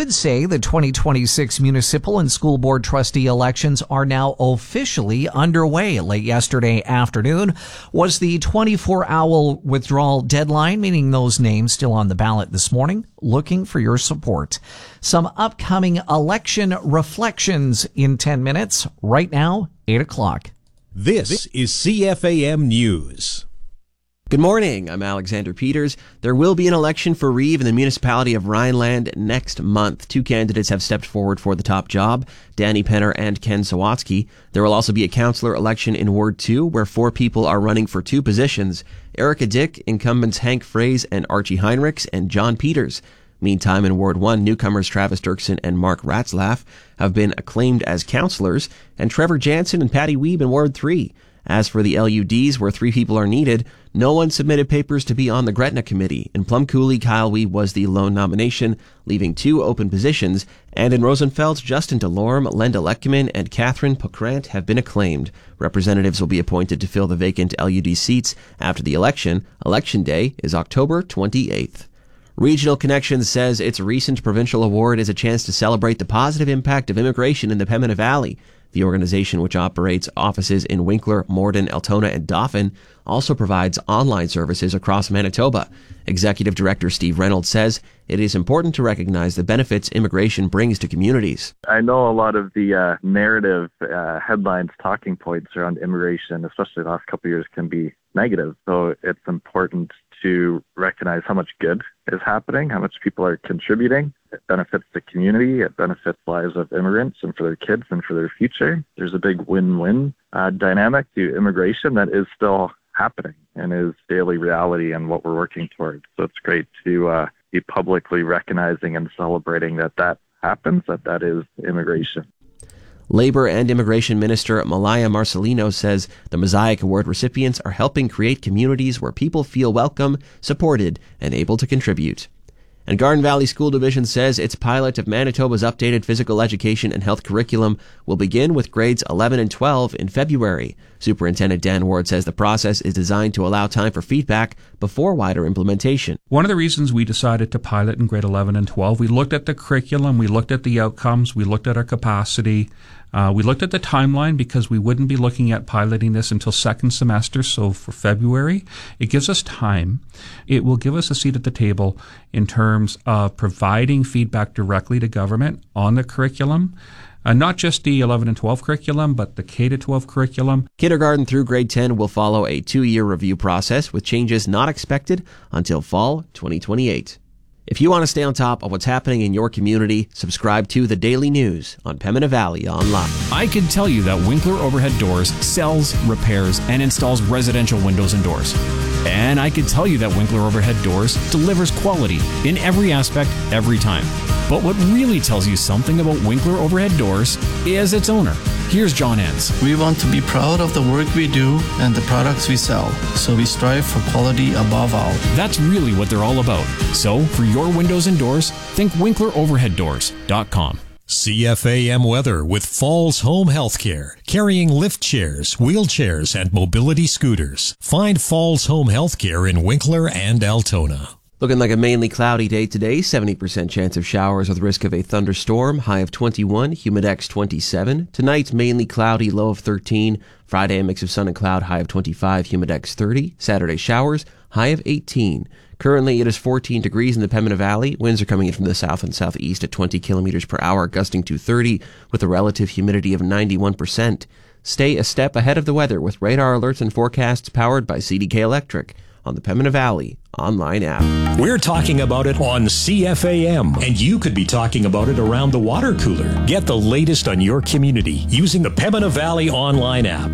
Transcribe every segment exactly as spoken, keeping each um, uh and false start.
could say the twenty twenty-six municipal and school board trustee elections are now officially underway. Late yesterday afternoon was the twenty-four hour withdrawal deadline, meaning those names still on the ballot this morning, looking for your support. Some upcoming election reflections in ten minutes. Right now, eight o'clock. This is C F A M News. Good morning. I'm Alexander Peters. There will be an election for Reeve in the municipality of Rhineland next month. Two candidates have stepped forward for the top job, Danny Penner and Ken Sawatsky. There will also be a councillor election in Ward two, where four people are running for two positions: Erica Dick, incumbents Hank Fraze and Archie Heinrichs, and John Peters. Meantime, in Ward one, newcomers Travis Dirksen and Mark Ratzlaff have been acclaimed as councillors, and Trevor Jansen and Patty Weeb in Ward three. As for the L U Ds, where three people are needed, no one submitted papers to be on the Gretna committee. In Plum Cooley, Kyle Weeb was the lone nomination, leaving two open positions, and in Rosenfeld, Justin Delorme, Lenda Leckman, and Catherine Pocrant have been acclaimed. Representatives will be appointed to fill the vacant L U D seats after the election. Election day is October twenty-eighth. Regional Connections says its recent provincial award is a chance to celebrate the positive impact of immigration in the Pembina Valley. The organization, which operates offices in Winkler, Morden, Altona, and Dauphin, also provides online services across Manitoba. Executive Director Steve Reynolds says it is important to recognize the benefits immigration brings to communities. I know a lot of the uh, narrative uh, headlines, talking points around immigration, especially the last couple of years, can be negative. So it's important to recognize how much good is happening, how much people are contributing. It benefits the community, it benefits the lives of immigrants and for their kids and for their future. There's a big win-win uh, dynamic to immigration that is still happening and is daily reality and what we're working towards. So it's great to uh, be publicly recognizing and celebrating that that happens, that that is immigration. Labor and Immigration Minister Malaya Marcelino says the Mosaic Award recipients are helping create communities where people feel welcome, supported, and able to contribute. And Garden Valley School Division says its pilot of Manitoba's updated physical education and health curriculum will begin with grades eleven and twelve in February. Superintendent Dan Ward says the process is designed to allow time for feedback before wider implementation. One of the reasons we decided to pilot in grade eleven and twelve, we looked at the curriculum, we looked at the outcomes, we looked at our capacity, uh, we looked at the timeline because we wouldn't be looking at piloting this until second semester, so for February. It gives us time. It will give us a seat at the table in terms of providing feedback directly to government on the curriculum. Uh, not just the eleven and twelve curriculum, but the K to twelve curriculum. Kindergarten through grade ten will follow a two-year review process with changes not expected until fall twenty twenty-eight. If you want to stay on top of what's happening in your community, subscribe to The Daily News on Pembina Valley Online. I can tell you that Winkler Overhead Doors sells, repairs, and installs residential windows and doors. And I can tell you that Winkler Overhead Doors delivers quality in every aspect, every time. But what really tells you something about Winkler Overhead Doors is its owner. Here's John Enns. We want to be proud of the work we do and the products we sell, so we strive for quality above all. That's really what they're all about. So, for your windows and doors, think winkler overhead doors dot com. C F A M weather with Falls Home Healthcare, carrying lift chairs, wheelchairs, and mobility scooters. Find Falls Home Healthcare in Winkler and Altona. Looking like a mainly cloudy day today, seventy percent chance of showers with risk of a thunderstorm, high of twenty-one, humidex twenty-seven. Tonight, mainly cloudy, low of thirteen. Friday, a mix of sun and cloud, high of twenty-five, humidex thirty. Saturday, showers, high of eighteen. Currently, it is fourteen degrees in the Pembina Valley. Winds are coming in from the south and southeast at twenty kilometers per hour, gusting to thirty, with a relative humidity of ninety-one percent. Stay a step ahead of the weather with radar alerts and forecasts powered by C D K Electric on the Pembina Valley online app. We're talking about it on C F A M, and you could be talking about it around the water cooler. Get the latest on your community using the Pembina Valley online app.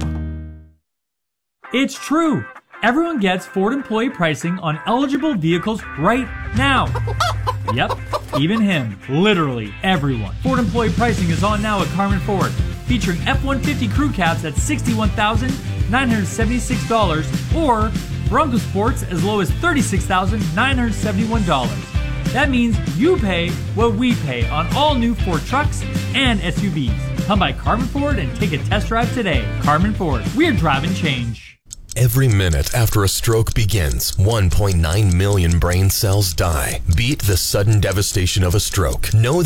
It's true. Everyone gets Ford employee pricing on eligible vehicles right now. Yep, even him. Literally everyone. Ford employee pricing is on now at Carmen Ford, featuring F one fifty crew cabs at sixty-one thousand nine hundred seventy-six dollars or Bronco Sports as low as thirty-six thousand nine hundred seventy-one dollars. That means you pay what we pay on all new Ford trucks and S U Vs. Come by Carmen Ford and take a test drive today. Carmen Ford, we're driving change. Every minute after a stroke begins, one point nine million brain cells die. Beat the sudden devastation of a stroke. Know